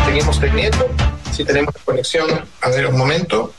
seguimos teniendo. Si tenemos conexión, a ver un momento.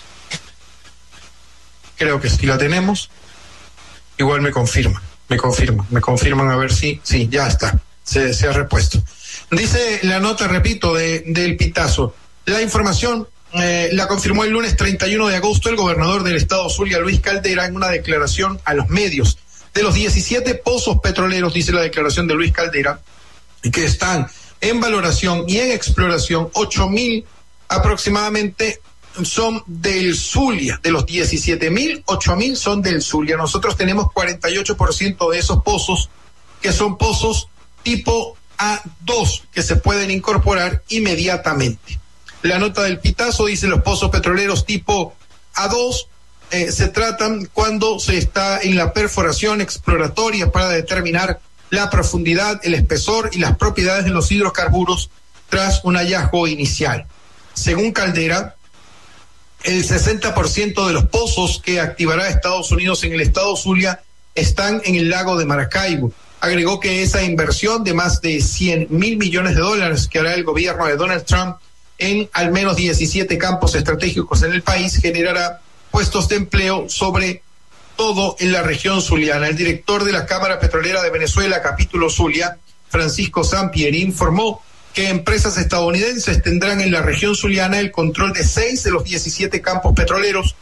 Creo que sí la tenemos. Igual me confirman a ver si, sí, ya está, se ha repuesto. Dice la nota, repito, del Pitazo. La información la confirmó el lunes 31 de agosto el gobernador del estado Zulia, Luis Caldera, en una declaración a los medios. De los 17 pozos petroleros, dice la declaración de Luis Caldera, que están en valoración y en exploración, 8.000 aproximadamente son del Zulia. De los 17.000, 8.000 son del Zulia. Nosotros tenemos 48% de esos pozos, que son pozos tipo A2, que se pueden incorporar inmediatamente. La nota del Pitazo dice: los pozos petroleros tipo A2 se tratan cuando se está en la perforación exploratoria para determinar la profundidad, el espesor y las propiedades de los hidrocarburos tras un hallazgo inicial. Según Caldera, el 60% de los pozos que activará Estados Unidos en el estado Zulia están en el lago de Maracaibo. Agregó que esa inversión de más de $100 mil millones que hará el gobierno de Donald Trump en al menos 17 campos estratégicos en el país generará puestos de empleo sobre todo en la región zuliana. El director de la Cámara Petrolera de Venezuela, capítulo Zulia, Francisco Sampieri, informó que empresas estadounidenses tendrán en la región zuliana el control de 6 de los 17 campos petroleros,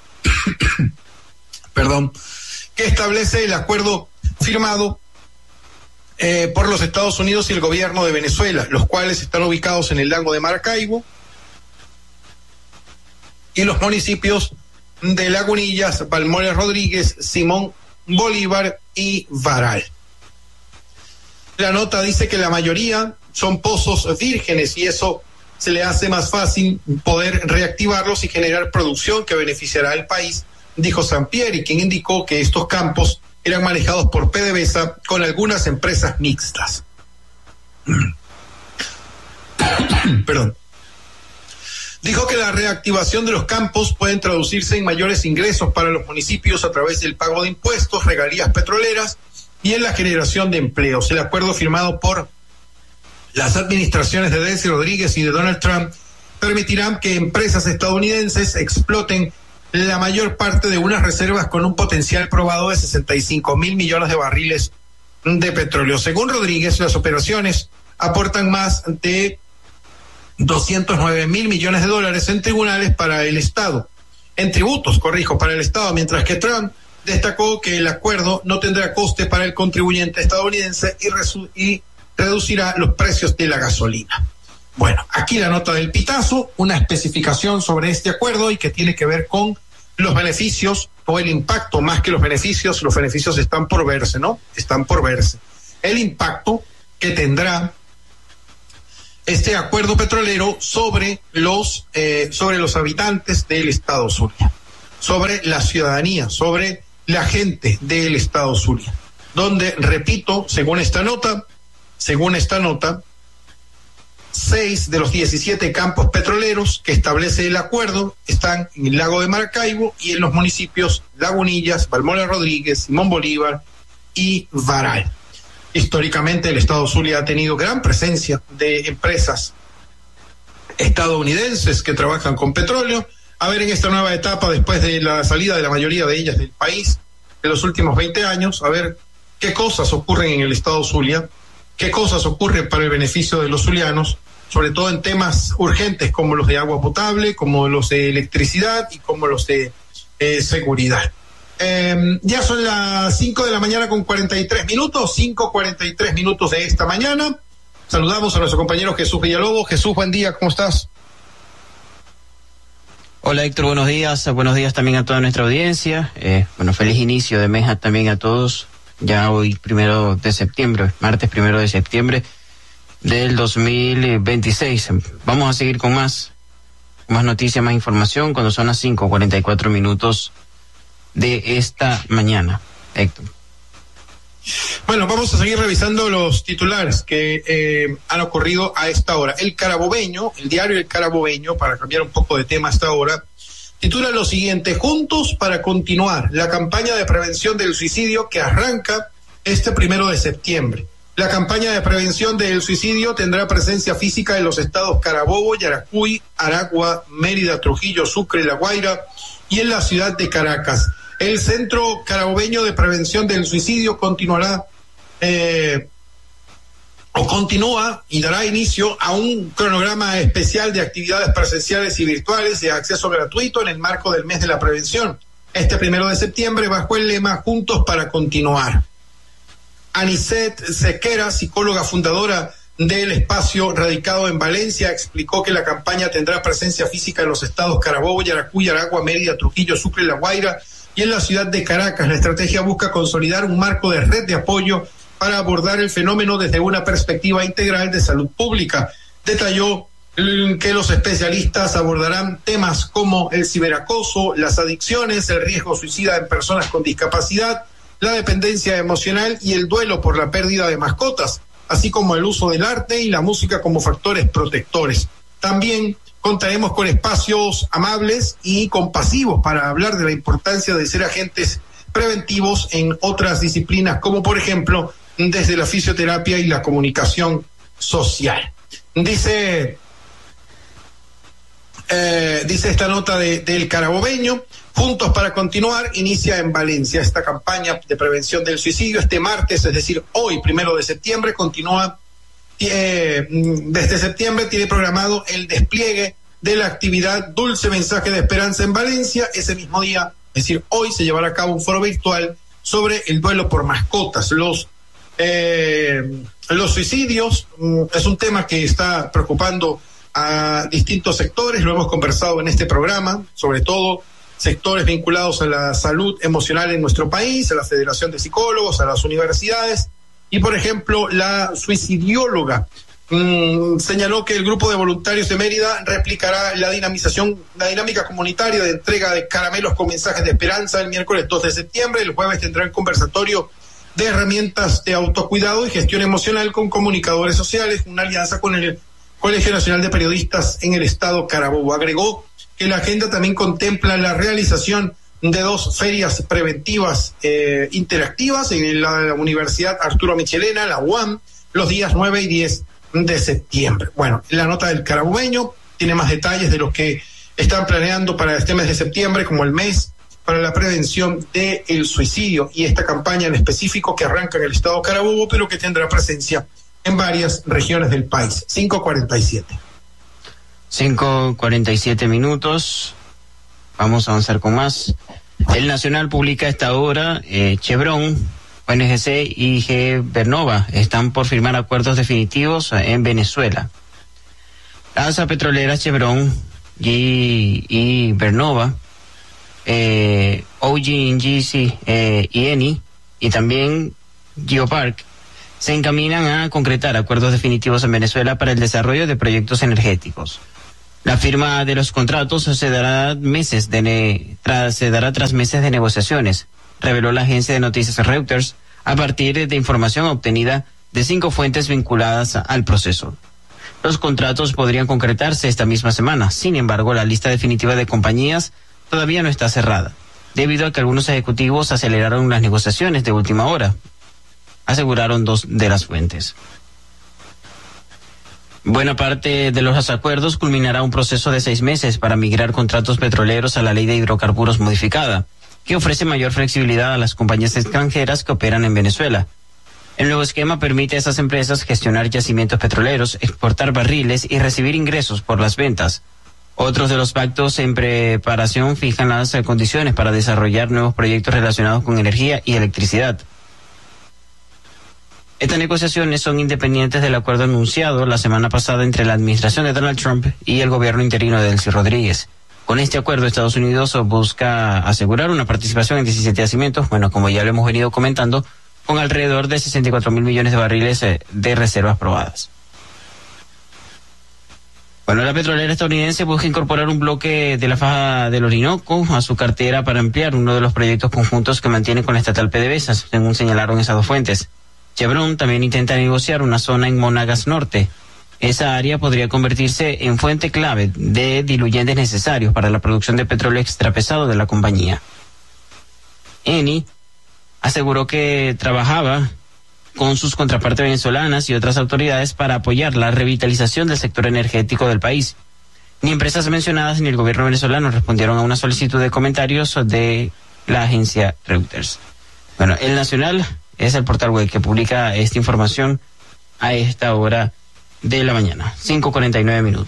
que establece el acuerdo firmado por los Estados Unidos y el gobierno de Venezuela, los cuales están ubicados en el lago de Maracaibo y los municipios de Lagunillas, Balmores Rodríguez, Simón Bolívar y Varal. La nota dice que la mayoría son pozos vírgenes y eso se le hace más fácil poder reactivarlos y generar producción que beneficiará al país, dijo Sampieri, quien indicó que estos campos eran manejados por PDVSA con algunas empresas mixtas. Perdón. Dijo que la reactivación de los campos pueden traducirse en mayores ingresos para los municipios a través del pago de impuestos, regalías petroleras y en la generación de empleos. El acuerdo firmado por las administraciones de Delcy Rodríguez y de Donald Trump permitirán que empresas estadounidenses exploten la mayor parte de unas reservas con un potencial probado de 65 mil millones de barriles de petróleo. Según Rodríguez, las operaciones aportan más de 209 mil millones de dólares en tribunales para el Estado, en tributos, para el Estado, mientras que Trump destacó que el acuerdo no tendrá coste para el contribuyente estadounidense y reducirá los precios de la gasolina. Bueno, aquí la nota del Pitazo, una especificación sobre este acuerdo y que tiene que ver con los beneficios o el impacto, más que los beneficios están por verse, ¿no? Están por verse. El impacto que tendrá este acuerdo petrolero sobre los habitantes del estado Zulia, sobre la ciudadanía, sobre la gente del estado Zulia, donde, repito, según esta nota, 6 de los 17 campos petroleros que establece el acuerdo están en el lago de Maracaibo y en los municipios Lagunillas, Balmores Rodríguez, Simón Bolívar y Varal. Históricamente el estado Zulia ha tenido gran presencia de empresas estadounidenses que trabajan con petróleo. A ver, en esta nueva etapa, después de la salida de la mayoría de ellas del país, de los últimos 20 años, a ver qué cosas ocurren en el estado Zulia, qué cosas ocurren para el beneficio de los zulianos, sobre todo en temas urgentes como los de agua potable, como los de electricidad y como los de seguridad. Ya son las 5 de la mañana con 43 minutos, 5:43 de esta mañana. Saludamos a nuestro compañero Jesús Villalobos. Jesús, buen día, ¿cómo estás? Hola Héctor, buenos días también a toda nuestra audiencia. Feliz inicio de mes también a todos. Ya hoy 1 de septiembre, martes 1 de septiembre del 2026. Vamos a seguir con más noticias, más información cuando son las 5:44 de esta mañana. Héctor. Bueno, vamos a seguir revisando los titulares que han ocurrido a esta hora. El diario El Carabobeño, para cambiar un poco de tema hasta ahora, titula lo siguiente: Juntos para continuar, la campaña de prevención del suicidio que arranca este 1 de septiembre. La campaña de prevención del suicidio tendrá presencia física en los estados Carabobo, Yaracuy, Aragua, Mérida, Trujillo, Sucre, La Guaira y en la ciudad de Caracas. El Centro Carabobeño de Prevención del Suicidio continúa y dará inicio a un cronograma especial de actividades presenciales y virtuales de acceso gratuito en el marco del mes de la prevención. Este 1 de septiembre, bajo el lema Juntos para Continuar. Anicet Sequera, psicóloga fundadora del espacio radicado en Valencia, explicó que la campaña tendrá presencia física en los estados Carabobo, Yaracuy, Aragua, Mérida, Trujillo, Sucre, La Guaira y en la ciudad de Caracas. La estrategia busca consolidar un marco de red de apoyo para abordar el fenómeno desde una perspectiva integral de salud pública. Detalló que los especialistas abordarán temas como el ciberacoso, las adicciones, el riesgo suicida en personas con discapacidad, la dependencia emocional y el duelo por la pérdida de mascotas, así como el uso del arte y la música como factores protectores. También contaremos con espacios amables y compasivos para hablar de la importancia de ser agentes preventivos en otras disciplinas, como por ejemplo desde la fisioterapia y la comunicación social. Dice esta nota del Carabobeño: Juntos para Continuar inicia en Valencia esta campaña de prevención del suicidio. Este martes, es decir, hoy, 1 de septiembre, continúa. Desde septiembre tiene programado el despliegue de la actividad Dulce Mensaje de Esperanza en Valencia. Ese mismo día, es decir, hoy, se llevará a cabo un foro virtual sobre el duelo por mascotas. Los suicidios es un tema que está preocupando a distintos sectores. Lo hemos conversado en este programa, sobre todo sectores vinculados a la salud emocional en nuestro país, a la Federación de Psicólogos, a las universidades. Y, por ejemplo, la suicidióloga señaló que el grupo de voluntarios de Mérida replicará la dinámica comunitaria de entrega de caramelos con mensajes de esperanza el miércoles 2 de septiembre. El jueves tendrá el conversatorio de herramientas de autocuidado y gestión emocional con comunicadores sociales, una alianza con el Colegio Nacional de Periodistas en el estado Carabobo. Agregó que la agenda también contempla la realización de 2 ferias preventivas interactivas en la Universidad Arturo Michelena, la UAM, los días 9 y 10 de septiembre. Bueno, la nota del Carabobeño tiene más detalles de lo que están planeando para este mes de septiembre, como el mes para la prevención del suicidio y esta campaña en específico que arranca en el estado Carabobo, pero que tendrá presencia en varias regiones del país. 5:47. 5:47 minutos. Vamos a avanzar con más. El Nacional publica a esta hora, Chevron, ONGC y G. Vernova están por firmar acuerdos definitivos en Venezuela. Las petroleras Chevron y Vernova, OGNGC y Eni y también Geopark se encaminan a concretar acuerdos definitivos en Venezuela para el desarrollo de proyectos energéticos. La firma de los contratos se dará tras meses de negociaciones, reveló la agencia de noticias Reuters a partir de información obtenida de 5 fuentes vinculadas al proceso. Los contratos podrían concretarse esta misma semana. Sin embargo, la lista definitiva de compañías todavía no está cerrada, debido a que algunos ejecutivos aceleraron las negociaciones de última hora, aseguraron 2 de las fuentes. Buena parte de los acuerdos culminará un proceso de 6 meses para migrar contratos petroleros a la ley de hidrocarburos modificada, que ofrece mayor flexibilidad a las compañías extranjeras que operan en Venezuela. El nuevo esquema permite a esas empresas gestionar yacimientos petroleros, exportar barriles y recibir ingresos por las ventas. Otros de los pactos en preparación fijan las condiciones para desarrollar nuevos proyectos relacionados con energía y electricidad. Estas negociaciones son independientes del acuerdo anunciado la semana pasada entre la administración de Donald Trump y el gobierno interino de Delcy Rodríguez. Con este acuerdo, Estados Unidos busca asegurar una participación en 17 yacimientos, como ya lo hemos venido comentando, con alrededor de 64.000 millones de barriles de reservas probadas. La petrolera estadounidense busca incorporar un bloque de la faja del Orinoco a su cartera para ampliar uno de los proyectos conjuntos que mantiene con la estatal PDVSA, según señalaron esas 2 fuentes. Chevron también intenta negociar una zona en Monagas Norte. Esa área podría convertirse en fuente clave de diluyentes necesarios para la producción de petróleo extrapesado de la compañía. Eni aseguró que trabajaba con sus contrapartes venezolanas y otras autoridades para apoyar la revitalización del sector energético del país. Ni empresas mencionadas ni el gobierno venezolano respondieron a una solicitud de comentarios de la agencia Reuters. Bueno, El Nacional es el portal web que publica esta información a esta hora de la mañana, 5:49.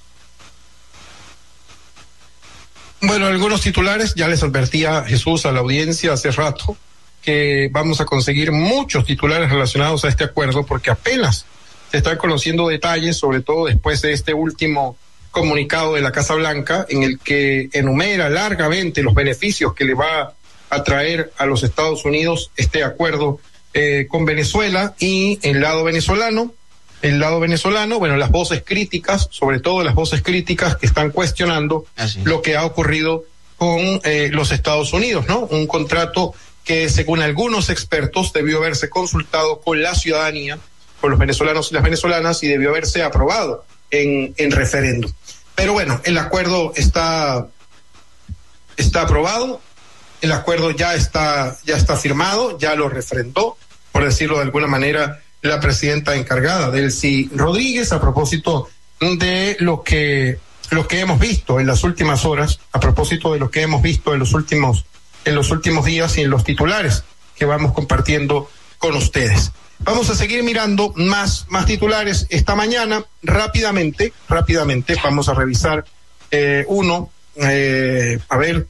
Bueno, algunos titulares, ya les advertía Jesús a la audiencia hace rato que vamos a conseguir muchos titulares relacionados a este acuerdo porque apenas se están conociendo detalles, sobre todo después de este último comunicado de la Casa Blanca en el que enumera largamente los beneficios que le va a traer a los Estados Unidos este acuerdo con Venezuela. Y el lado venezolano, bueno, las voces críticas, sobre todo las voces críticas que están cuestionando lo que ha ocurrido con los Estados Unidos, ¿no? Un contrato que según algunos expertos debió haberse consultado con la ciudadanía, con los venezolanos y las venezolanas, y debió haberse aprobado en referéndum. Pero bueno, el acuerdo está aprobado, el acuerdo ya está firmado, ya lo refrendó, por decirlo de alguna manera, la presidenta encargada, Delcy Rodríguez, a propósito de lo que hemos visto en las últimas horas, a propósito de lo que hemos visto en los últimos días y en los titulares que vamos compartiendo con ustedes. Vamos a seguir mirando más titulares esta mañana. Rápidamente, vamos a revisar uno. A ver.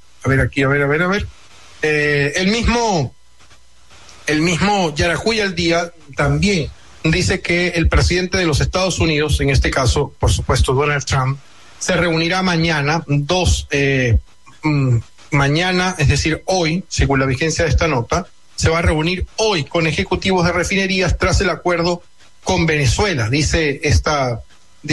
El mismo Yaracuy al Día también dice que el presidente de los Estados Unidos, en este caso, por supuesto, Donald Trump, se reunirá mañana, mañana, es decir, hoy, según la vigencia de esta nota, se va a reunir hoy con ejecutivos de refinerías tras el acuerdo con Venezuela, dice esta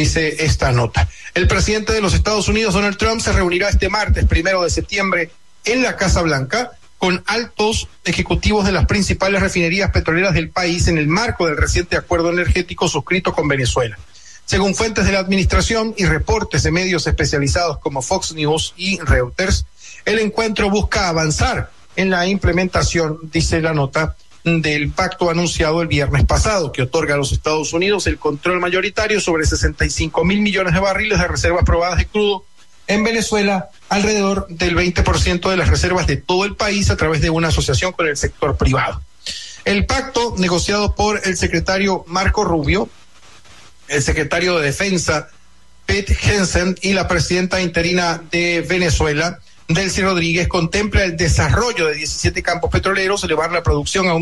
nota. El presidente de los Estados Unidos, Donald Trump, se reunirá este martes 1 de septiembre en la Casa Blanca con altos ejecutivos de las principales refinerías petroleras del país en el marco del reciente acuerdo energético suscrito con Venezuela. Según fuentes de la administración y reportes de medios especializados como Fox News y Reuters, el encuentro busca avanzar en la implementación, dice la nota, del pacto anunciado el viernes pasado, que otorga a los Estados Unidos el control mayoritario sobre 65,000 millones de barriles de reservas probadas de crudo en Venezuela, alrededor del 20% de las reservas de todo el país a través de una asociación con el sector privado. El pacto, negociado por el secretario Marco Rubio, el secretario de Defensa Pete Hegseth y la presidenta interina de Venezuela, Delcy Rodríguez, contempla el desarrollo de 17 campos petroleros, elevar la producción a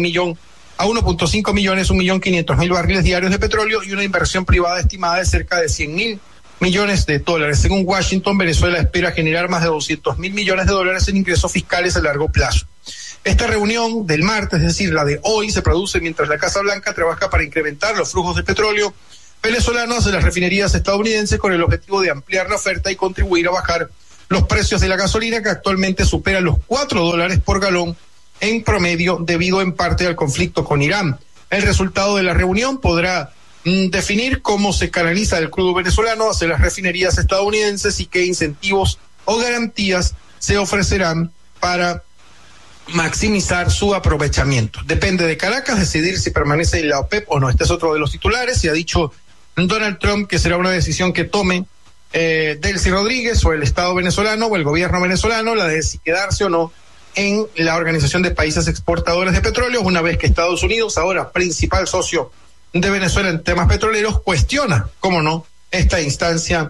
1.5 millones, 1.500.000 barriles diarios de petróleo y una inversión privada estimada de cerca de 100.000 millones de dólares. Según Washington, Venezuela espera generar más de 200.000 millones de dólares en ingresos fiscales a largo plazo. Esta reunión del martes, es decir, la de hoy, se produce mientras la Casa Blanca trabaja para incrementar los flujos de petróleo venezolanos de las refinerías estadounidenses con el objetivo de ampliar la oferta y contribuir a bajar los precios de la gasolina, que actualmente superan los $4 por galón en promedio, debido en parte al conflicto con Irán. El resultado de la reunión podrá definir cómo se canaliza el crudo venezolano hacia las refinerías estadounidenses y qué incentivos o garantías se ofrecerán para maximizar su aprovechamiento. Depende de Caracas decidir si permanece en la OPEP o no. Este es otro de los titulares, y ha dicho Donald Trump que será una decisión que tome Delcy Rodríguez o el Estado venezolano o el gobierno venezolano, la de si quedarse o no en la Organización de Países Exportadores de Petróleo, una vez que Estados Unidos, ahora principal socio de Venezuela en temas petroleros, cuestiona, cómo no, esta instancia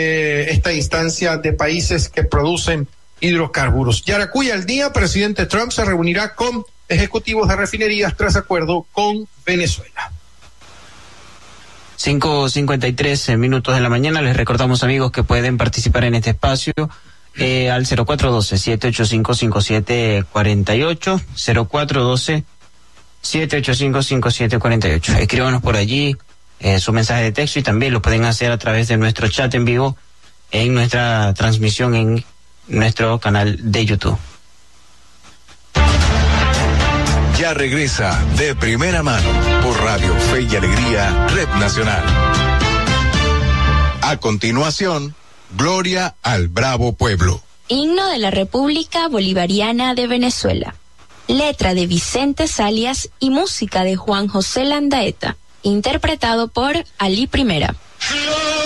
de países que producen hidrocarburos. Yaracuy al Día, presidente Trump se reunirá con ejecutivos de refinerías tras acuerdo con Venezuela. 5:53 de la mañana. Les recordamos, amigos, que pueden participar en este espacio al 0412-785-5748, 0412-785-5748. Escríbanos por allí su mensaje de texto, y también lo pueden hacer a través de nuestro chat en vivo en nuestra transmisión en nuestro canal de YouTube. Ya regresa De Primera Mano por Radio Fe y Alegría, Red Nacional. A continuación, Gloria al Bravo Pueblo. Himno de la República Bolivariana de Venezuela. letra de Vicente Salias y música de Juan José Landaeta, interpretado por Ali Primera.